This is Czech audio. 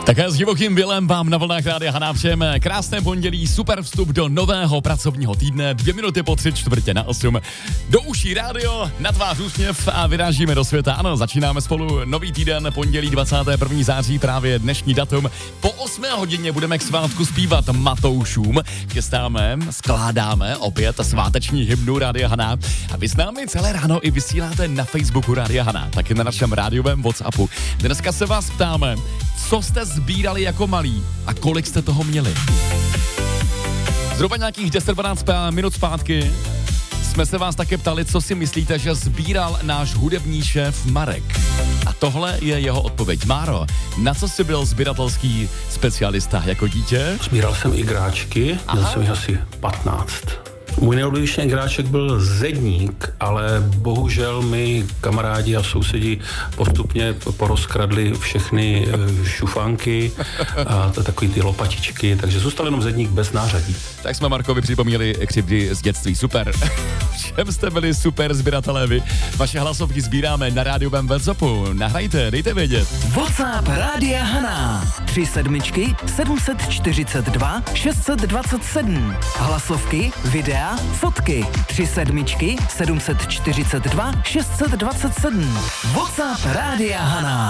Také s divokým Billem vám na vlnách Rádia Haná přejeme krásné pondělí, super vstup do nového pracovního týdne, 2 minuty po 7:45. Do uší rádio, na tvář úsměv a vyrážíme do světa. Ano, začínáme spolu nový týden, pondělí 21. září, právě dnešní datum. Po 8 hodině budeme k svátku zpívat Matoušům. Chystáme, skládáme opět sváteční hymnu Rádia Haná. A vy s námi celé ráno i vysíláte na Facebooku Rádia Haná, taky na našem rádiovém WhatsAppu. Dneska se vás ptáme, co jste sbírali jako malí a kolik jste toho měli. Zhruba nějakých 10-12 minut zpátky jsme se vás také ptali, co si myslíte, že sbíral náš hudební šéf Marek. A tohle je jeho odpověď. Máro, na co jsi byl sběratelský specialista jako dítě? Sbíral jsem igráčky, měl jsem jich asi 15. Můj nejoblíbenější igráček byl zedník, ale bohužel mi kamarádi a sousedi postupně porozkradli všechny šufánky a takový ty lopatičky, takže zůstal jenom zedník bez nářadí. Tak jsme Markovi připomněli křivdy z dětství. Super. Všem jste byli super sběratelé vy. Vaše hlasovky sbíráme na rádiovém WhatsAppu. Nahrajte, dejte vědět. WhatsApp Rádia Haná 37 742 627. Hlasovky, videa, fotky 37 742 627. WhatsApp Rádia Haná.